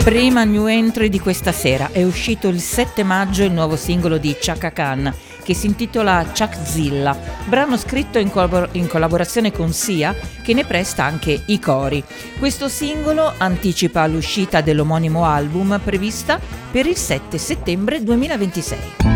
Prima new entry di questa sera, è uscito il 7 maggio il nuovo singolo di Chaka Khan che si intitola Chakzilla, brano scritto in collaborazione con Sia che ne presta anche i cori. Questo singolo anticipa l'uscita dell'omonimo album prevista per il 7 settembre 2026.